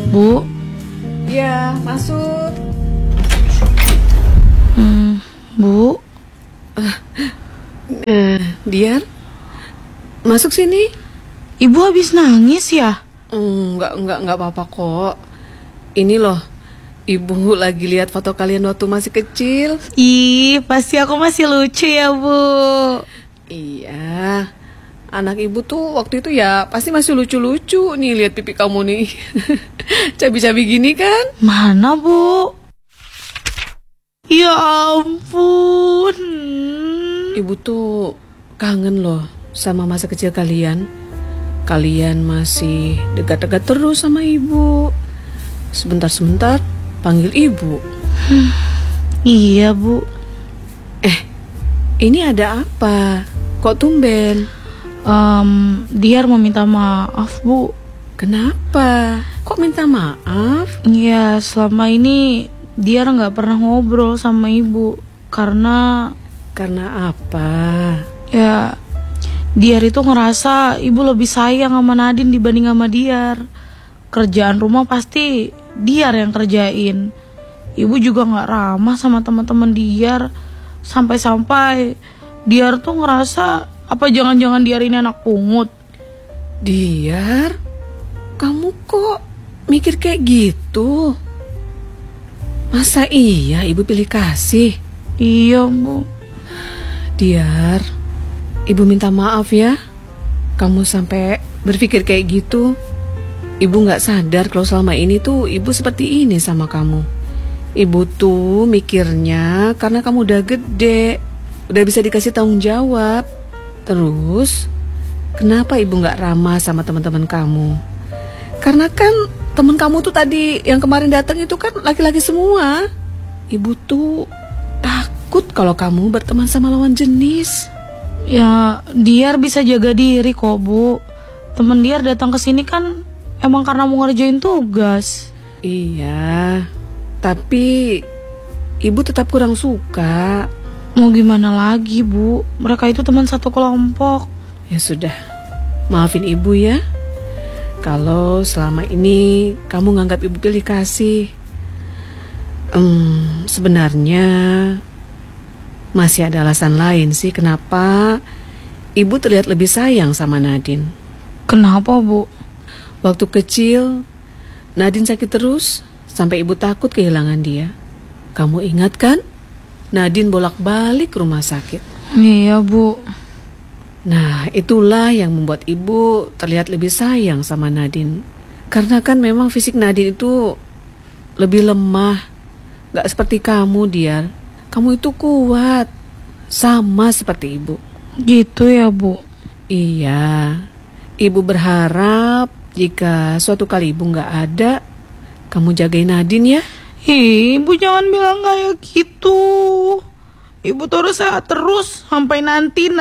Bu? Ya, masuk. Bu? Diar, masuk sini. Ibu habis nangis ya? Enggak apa-apa kok. Ini loh, ibu lagi lihat foto kalian waktu masih kecil. Ih, pasti aku masih lucu ya, Bu. Iya, anak ibu tuh waktu itu ya pasti masih lucu-lucu. Nih, lihat pipi kamu nih. Cabi-cabi gini kan? Mana, Bu? Ya ampun. Ibu tuh kangen loh sama masa kecil kalian. Kalian masih dekat-dekat terus sama ibu. Sebentar-sebentar panggil ibu. Iya, Bu. Ini ada apa? Kok tumben? Diar mau minta maaf, Bu. Kenapa? Kok minta maaf? Iya, selama ini Diar gak pernah ngobrol sama ibu. Karena apa? ya Diar itu ngerasa ibu lebih sayang sama Nadine dibanding sama Diar. Kerjaan rumah pasti Diar yang kerjain. Ibu juga gak ramah sama teman-teman Diar. Sampai-sampai Diar tuh ngerasa apa jangan-jangan Diar ini anak pungut. Diar, kamu kok mikir kayak gitu? Masa iya ibu pilih kasih? Iya, Bu. Diar, ibu minta maaf ya. Kamu sampai berpikir kayak gitu. Ibu gak sadar kalau selama ini tuh ibu seperti ini sama kamu. Ibu tuh mikirnya karena kamu udah gede, udah bisa dikasih tanggung jawab. Terus, kenapa ibu gak ramah sama teman-teman kamu? Karena kan teman kamu tuh tadi yang kemarin datang itu kan laki-laki semua. Ibu tuh takut kalau kamu berteman sama lawan jenis. Ya, Diar bisa jaga diri kok, Bu. Temen Diar datang ke sini kan emang karena mau ngerjain tugas. Iya, tapi ibu tetap kurang suka. Mau gimana lagi, Bu? Mereka itu teman satu kelompok. Ya sudah, maafin ibu ya. Kalau selama ini kamu nganggap ibu pilih kasih. Sebenarnya masih ada alasan lain sih kenapa ibu terlihat lebih sayang sama Nadine. Kenapa, Bu? Waktu kecil Nadine sakit terus sampai ibu takut kehilangan dia. Kamu ingat kan? Nadine bolak-balik ke rumah sakit. Iya, Bu. Nah, itulah yang membuat ibu terlihat lebih sayang sama Nadine. Karena kan memang fisik Nadine itu lebih lemah. Gak seperti kamu, Diar. Kamu itu kuat, sama seperti ibu. Gitu ya, Bu? Iya. Ibu berharap jika suatu kali ibu gak ada, kamu jagain Nadine ya. Ibu jangan bilang kayak gitu. Ibu terus sehat terus sampai nanti.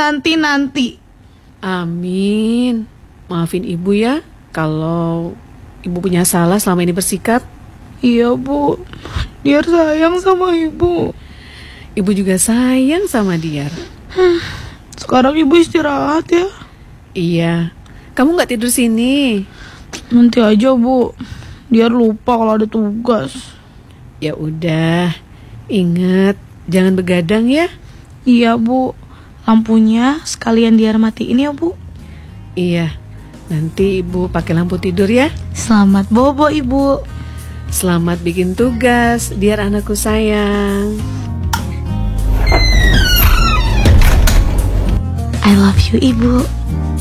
Amin. Maafin ibu ya kalau ibu punya salah selama ini bersikap. Iya, Bu. Diar sayang sama ibu. Ibu juga sayang sama Diar. Sekarang ibu istirahat ya. Iya. Kamu gak tidur sini? Nanti aja, Bu. Diar lupa kalau ada tugas. Ya udah. Ingat, jangan begadang ya. Iya, Bu. Lampunya sekalian Diar matiin ya, Bu. Iya. Nanti ibu pakai lampu tidur ya. Selamat bobo, Ibu. Selamat bikin tugas, Diar anakku sayang. I love you, Ibu.